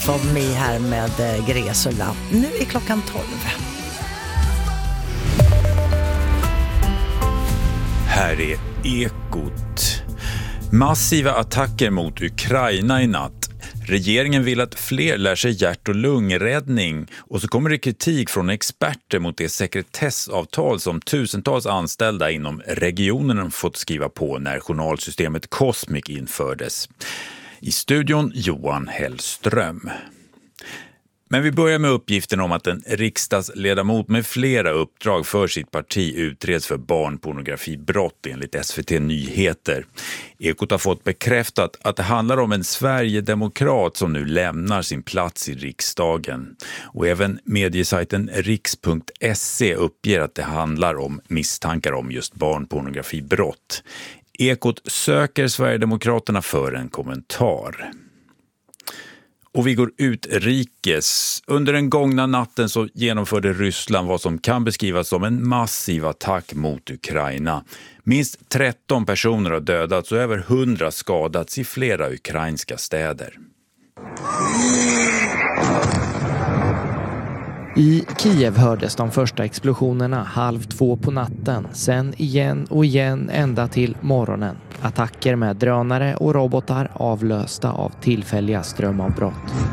of Me här med Gresula. Nu är klockan 12. Här är Ekot. Massiva attacker mot Ukraina i natt. Regeringen vill att fler lär sig hjärt- och lungräddning, och så kommer det kritik från experter mot det sekretessavtal som tusentals anställda inom regionen fått skriva på när journalsystemet Cosmic infördes. I studion Johan Hellström. Men vi börjar med uppgiften om att en riksdagsledamot med flera uppdrag för sitt parti utreds för barnpornografibrott enligt SVT Nyheter. Ekot har fått bekräftat att det handlar om en Sverigedemokrat som nu lämnar sin plats i riksdagen. Och även mediesajten riks.se uppger att det handlar om misstankar om just barnpornografibrott. Ekot söker Sverigedemokraterna för en kommentar. Och vi går utrikes. Under den gångna natten så genomförde Ryssland vad som kan beskrivas som en massiv attack mot Ukraina. Minst 13 personer har dödats och över 100 skadats i flera ukrainska städer. I Kiev hördes de första explosionerna 1:30 på natten, sen igen och igen ända till morgonen. Attacker med drönare och robotar avlösta av tillfälliga strömavbrott.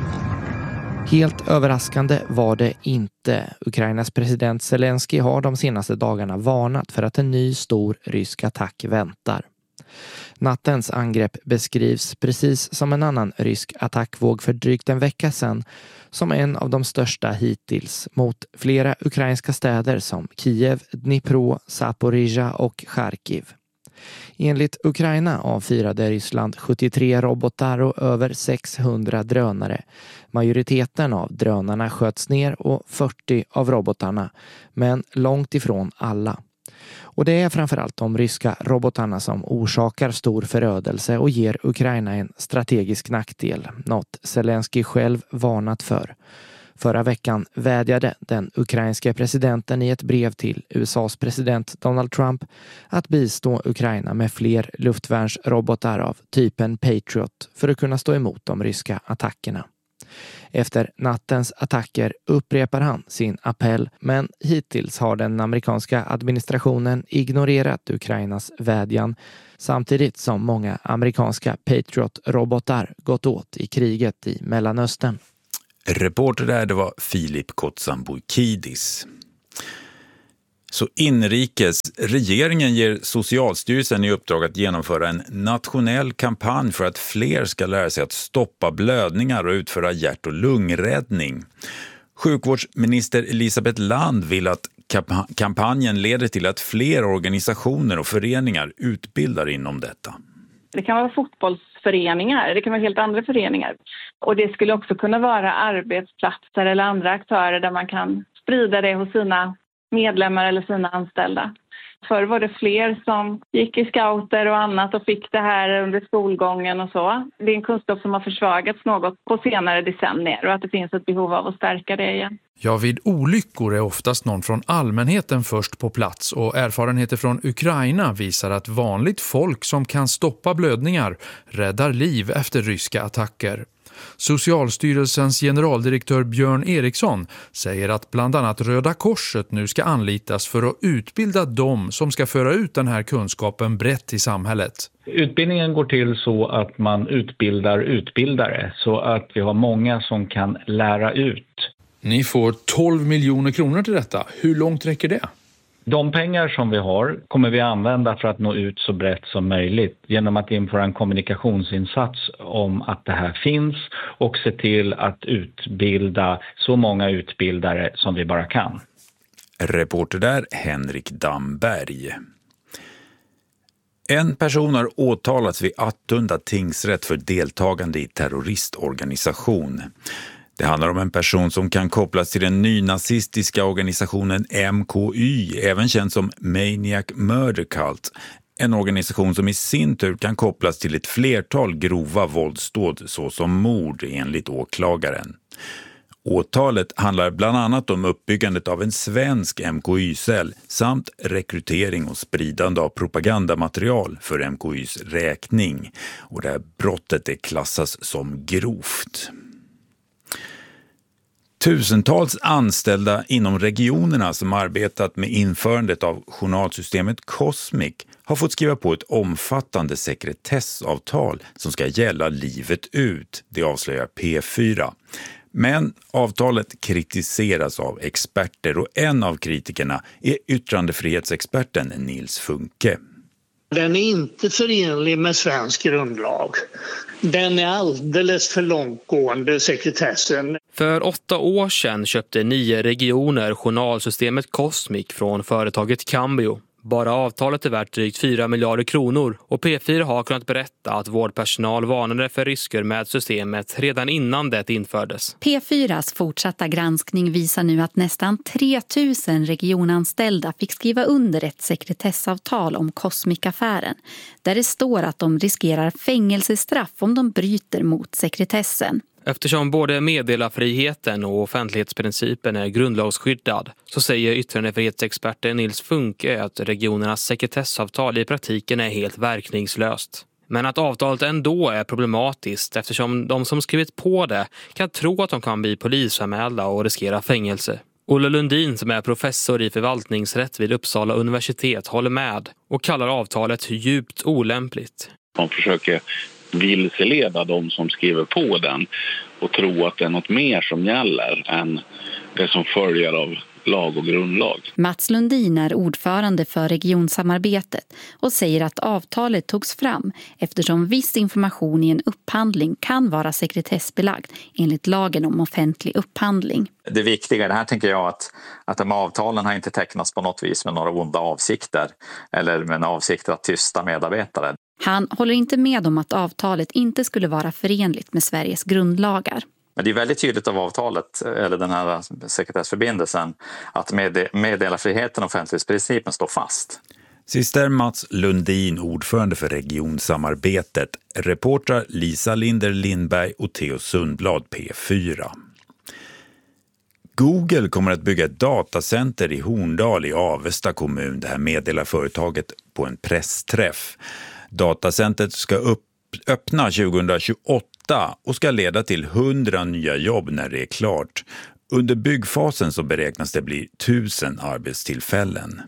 Helt överraskande var det inte. Ukrainas president Zelensky har de senaste dagarna varnat för att en ny stor rysk attack väntar. Nattens angrepp beskrivs precis som en annan rysk attackvåg för drygt en vecka sedan som en av de största hittills mot flera ukrainska städer som Kiev, Dnipro, Zaporizjzja och Charkiv. Enligt Ukraina avfyrade Ryssland 73 robotar och över 600 drönare. Majoriteten av drönarna sköts ner och 40 av robotarna, men långt ifrån alla. Och det är framförallt de ryska robotarna som orsakar stor förödelse och ger Ukraina en strategisk nackdel, något Zelensky själv varnat för. Förra veckan vädjade den ukrainska presidenten i ett brev till USAs president Donald Trump att bistå Ukraina med fler luftvärnsrobotar av typen Patriot för att kunna stå emot de ryska attackerna. Efter nattens attacker upprepar han sin appell, men hittills har den amerikanska administrationen ignorerat Ukrainas vädjan samtidigt som många amerikanska Patriot-robotar gått åt i kriget i Mellanöstern. Reporter där, det var Filip Kotsamboukidis. Så inrikes, regeringen ger Socialstyrelsen i uppdrag att genomföra en nationell kampanj för att fler ska lära sig att stoppa blödningar och utföra hjärt- och lungräddning. Sjukvårdsminister Elisabeth Land vill att kampanjen leder till att fler organisationer och föreningar utbildar inom detta. Det kan vara fotbollsföreningar, det kan vara helt andra föreningar. Och det skulle också kunna vara arbetsplatser eller andra aktörer där man kan sprida det hos sina medlemmar eller sina anställda. Förr var det fler som gick i scouter och annat och fick det här under skolgången och så. Det är en kunskap som har försvagats något på senare decennier och att det finns ett behov av att stärka det igen. Ja, vid olyckor är oftast någon från allmänheten först på plats och erfarenheter från Ukraina visar att vanligt folk som kan stoppa blödningar räddar liv efter ryska attacker. Socialstyrelsens generaldirektör Björn Eriksson säger att bland annat Röda Korset nu ska anlitas för att utbilda dem som ska föra ut den här kunskapen brett i samhället. Utbildningen går till så att man utbildar utbildare så att vi har många som kan lära ut. Ni får 12 miljoner kronor till detta. Hur långt räcker det? De pengar som vi har kommer vi använda för att nå ut så brett som möjligt genom att införa en kommunikationsinsats om att det här finns och se till att utbilda så många utbildare som vi bara kan. Reporter där Henrik Damberg. En person har åtalats vid Attunda tingsrätt för deltagande i terroristorganisation. Det handlar om en person som kan kopplas till den nynazistiska organisationen MKY, även känd som Maniac Murder Cult. En organisation som i sin tur kan kopplas till ett flertal grova våldsdåd såsom mord enligt åklagaren. Åtalet handlar bland annat om uppbyggandet av en svensk MKY-cell samt rekrytering och spridande av propagandamaterial för MKYs räkning. Och det här brottet är klassas som grovt. Tusentals anställda inom regionerna som arbetat med införandet av journalsystemet Cosmic har fått skriva på ett omfattande sekretessavtal som ska gälla livet ut, det avslöjar P4. Men avtalet kritiseras av experter och en av kritikerna är yttrandefrihetsexperten Nils Funke. Den är inte förenlig med svensk grundlag. Den är alldeles för långtgående, sekretessen. För 8 år sedan köpte 9 regioner journalsystemet Cosmic från företaget Cambio. Bara avtalet är värt drygt 4 miljarder kronor och P4 har kunnat berätta att vårdpersonal varnade för risker med systemet redan innan det infördes. P4s fortsatta granskning visar nu att nästan 3 000 regionanställda fick skriva under ett sekretessavtal om Cosmic-affären, där det står att de riskerar fängelsestraff om de bryter mot sekretessen. Eftersom både meddelarfriheten och offentlighetsprincipen är grundlagsskyddad så säger yttrandefrihetsexperten Nils Funke att regionernas sekretessavtal i praktiken är helt verkningslöst. Men att avtalet ändå är problematiskt eftersom de som skrivit på det kan tro att de kan bli polisanmälda och riskera fängelse. Olle Lundin som är professor i förvaltningsrätt vid Uppsala universitet håller med och kallar avtalet djupt olämpligt. Man försöker vilseleda de som skriver på den och tro att det är något mer som gäller än det som följer av lag och grundlag. Mats Lundin är ordförande för regionsamarbetet och säger att avtalet togs fram eftersom viss information i en upphandling kan vara sekretessbelagd enligt lagen om offentlig upphandling. Det viktiga i det här tänker jag att de avtalen har inte tecknats på något vis med några onda avsikter eller med en avsikt att tysta medarbetare. Han håller inte med om att avtalet inte skulle vara förenligt med Sveriges grundlagar. Men det är väldigt tydligt av avtalet, eller den här sekretessförbindelsen, att meddelarfriheten och offentlighetsprincipen står fast. Sist är Mats Lundin, ordförande för regionsamarbetet. Reportrar Lisa Linder Lindberg och Theo Sundblad, P4. Google kommer att bygga ett datacenter i Horndal i Avesta kommun. Det här meddelar företaget på en pressträff. Datacentret ska öppna 2028 och ska leda till 100 nya jobb när det är klart. Under byggfasen så beräknas det bli 1000 arbetstillfällen.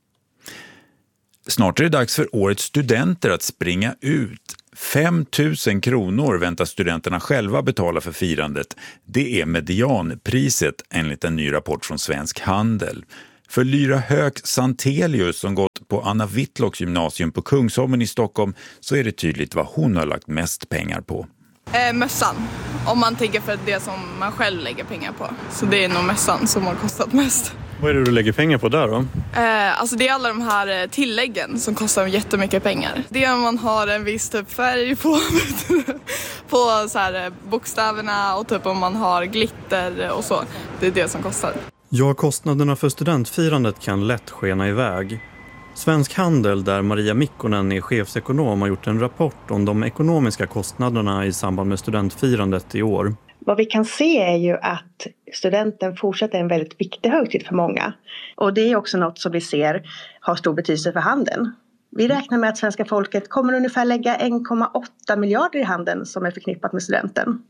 Snart är det dags för årets studenter att springa ut. 5 000 kronor väntar studenterna själva betala för firandet. Det är medianpriset enligt en ny rapport från Svensk Handel. För Lyra Höök Santelius som gått på Anna Whitlocks gymnasium på Kungsholmen i Stockholm så är det tydligt vad hon har lagt mest pengar på. Mössan, om man tänker för det som man själv lägger pengar på. Så det är nog mössan som har kostat mest. Vad är det du lägger pengar på där då? Alltså det är alla de här tilläggen som kostar jättemycket pengar. Det är om man har en viss typ färg på så här bokstäverna och typ om man har glitter och så. Det är det som kostar. Ja, kostnaderna för studentfirandet kan lätt skena iväg. Svensk Handel, där Maria Mikkonen är chefsekonom, har gjort en rapport om de ekonomiska kostnaderna i samband med studentfirandet i år. Vad vi kan se är ju att studenten fortsätter en väldigt viktig högtid för många. Och det är också något som vi ser har stor betydelse för handeln. Vi räknar med att svenska folket kommer ungefär lägga 1,8 miljarder i handeln som är förknippat med studenten.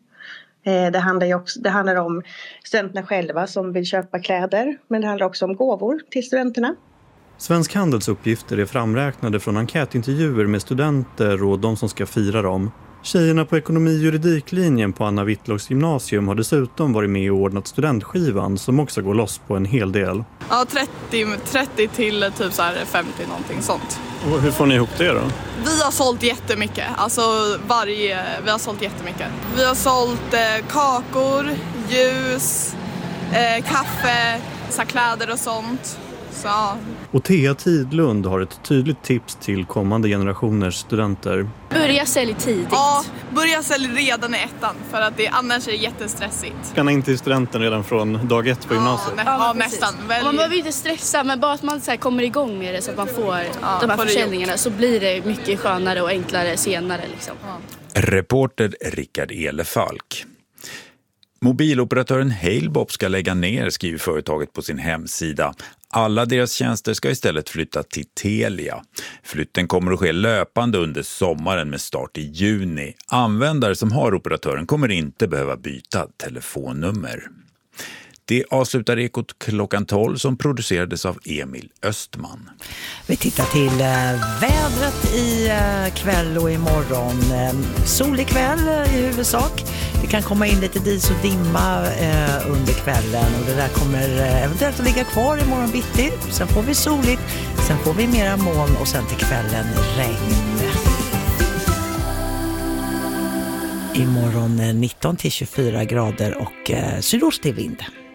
Det handlar om studenterna själva som vill köpa kläder, men det handlar också om gåvor till studenterna. Svensk Handels uppgifter är framräknade från enkätintervjuer med studenter och de som ska fira dem. Tjejerna på ekonomi-juridiklinjen på Anna Whitlocks gymnasium har dessutom varit med och ordnat studentskivan som också går loss på en hel del. Ja, 30 till typ så här 50 någonting sånt. Och hur får ni ihop det då? Vi har sålt jättemycket, alltså vi har sålt jättemycket. Vi har sålt kakor, ljus, kaffe, så kläder och sånt. Så. Och Thea Tidlund har ett tydligt tips till kommande generationers studenter. Börja sälja tidigt. Ja, börja sälja redan i ettan för att annars är det jättestressigt. Kan in till studenten redan från dag 1 på gymnasiet? Ja, nästan. Man behöver inte stressa, men bara att man så här kommer igång med det så att man får de här försäljningarna så blir det mycket skönare och enklare senare. Liksom. Ja. Reporter Rickard Elefalk. Mobiloperatören Halebop ska lägga ner, skriver företaget på sin hemsida. Alla deras tjänster ska istället flytta till Telia. Flytten kommer att ske löpande under sommaren med start i juni. Användare som har operatören kommer inte behöva byta telefonnummer. Det avslutar Ekot klockan 12 som producerades av Emil Östman. Vi tittar till vädret i kväll och imorgon. Solig kväll i huvudsak. Det kan komma in lite dis och dimma under kvällen och det där kommer eventuellt att ligga kvar imorgon bitti. Sen får vi soligt, sen får vi mera moln och sen till kvällen regn. Imorgon 19-24 grader och sydostig vind.